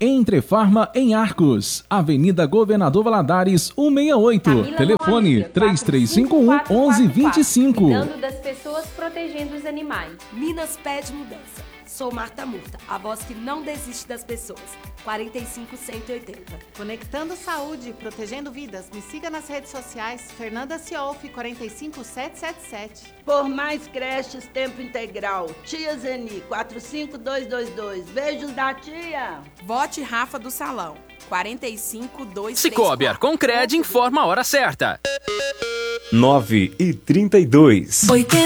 Entre Farma em Arcos, Avenida Governador Valadares, 168. Camila Telefone Mônica, 3351-1125. Cuidando das pessoas, protegendo os animais. Minas pede mudança. Sou Marta Murta, a voz que não desiste das pessoas. 45180. Conectando saúde, protegendo vidas. Me siga nas redes sociais. Fernanda Cioff, 45777. Por mais creches, tempo integral. Tia Zeni, 45222. Beijos da tia. Vote Rafa do Salão, 45234. Cicobi Arconcred informa a hora certa. 9h32.